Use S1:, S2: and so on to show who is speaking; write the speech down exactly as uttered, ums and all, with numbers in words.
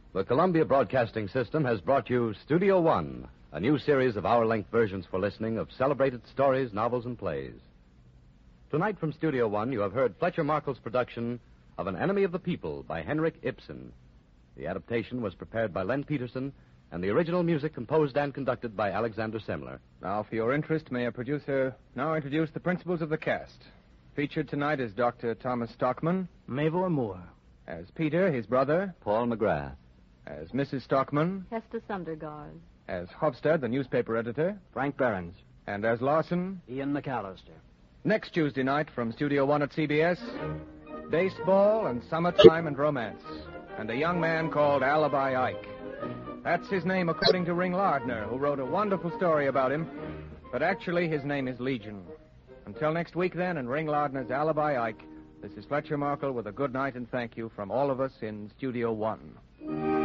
S1: The Columbia Broadcasting System has brought you Studio One, a new series of hour-length versions for listening of celebrated stories, novels, and plays. Tonight from Studio One, you have heard Fletcher Markle's production of An Enemy of the People by Henrik Ibsen. The adaptation was prepared by Len Peterson, and the original music composed and conducted by Alexander Semler.
S2: Now, for your interest, may a producer now introduce the principals of the cast. Featured tonight is Doctor Thomas Stockman.
S3: Mavor Moore.
S2: As Peter, his brother.
S1: Paul McGrath.
S2: As Missus Stockman.
S4: Hester Sundergaard.
S2: As Hofstad, the newspaper editor.
S3: Frank Behrens.
S2: And as Lawson.
S3: Ian McAllister.
S2: Next Tuesday night from Studio One at C B S, baseball and summertime and romance, and a young man called Alibi Ike. That's his name according to Ring Lardner, who wrote a wonderful story about him, but actually his name is Legion. Until next week, then, and Ring Lardner's Alibi Ike, this is Fletcher Markle with a good night and thank you from all of us in Studio One.